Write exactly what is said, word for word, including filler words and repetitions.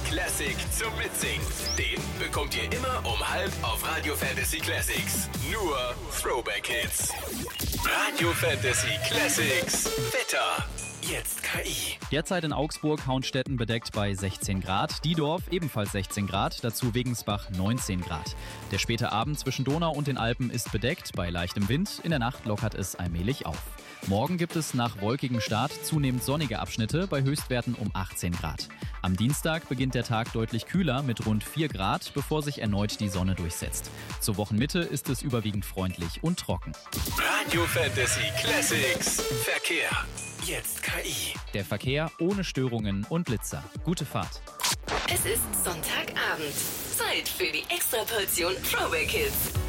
Classic zum Mitsingen. Den bekommt ihr immer um halb auf Radio Fantasy Classics. Nur Throwback-Hits. Radio Fantasy Classics. Wetter. Jetzt K I. Derzeit in Augsburg, Hauenstetten bedeckt bei sechzehn Grad, Diedorf ebenfalls sechzehn Grad, dazu Wegensbach neunzehn Grad. Der späte Abend zwischen Donau und den Alpen ist bedeckt bei leichtem Wind, in der Nacht lockert es allmählich auf. Morgen gibt es nach wolkigem Start zunehmend sonnige Abschnitte bei Höchstwerten um achtzehn Grad. Am Dienstag beginnt der Tag deutlich kühler mit rund vier Grad, bevor sich erneut die Sonne durchsetzt. Zur Wochenmitte ist es überwiegend freundlich und trocken. Radio Fantasy Classics. Verkehr. Jetzt K I. Der Verkehr ohne Störungen und Blitzer. Gute Fahrt. Es ist Sonntagabend. Zeit für die Extraportion Throwback Hits.